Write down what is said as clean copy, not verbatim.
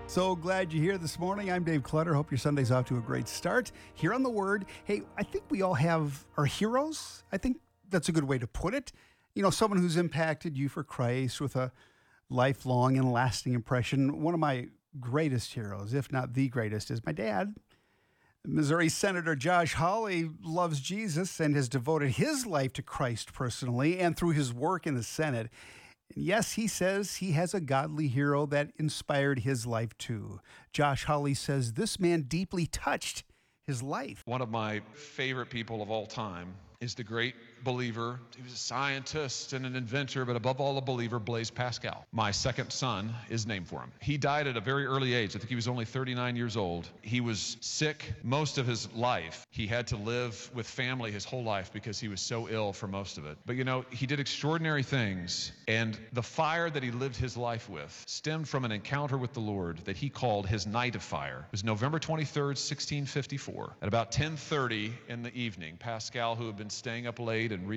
So glad you're here this morning. I'm Dave Clutter. Hope your Sunday's off to a great start. Here on The Word, hey, I think we all have our heroes. I think that's a good way to put it. You know, someone who's impacted you for Christ with a lifelong and lasting impression. One of my greatest heroes, if not the greatest, is my dad. Missouri Senator Josh Hawley loves Jesus and has devoted his life to Christ personally and through his work in the Senate. And yes, he says he has a godly hero that inspired his life too. Josh Hawley says this man deeply touched his life. One of my favorite people of all time is the great believer. He was a scientist and an inventor, but above all a believer, Blaise Pascal. My second son is named for him. He died at a very early age. I think he was only 39 years old. He was sick most of his life. He had to live with family his whole life because he was so ill for most of it. But you know, he did extraordinary things, and the fire that he lived his life with stemmed from an encounter with the Lord that he called his night of fire. It was November 23rd, 1654. At about 10:30 in the evening, Pascal, who had been staying up late and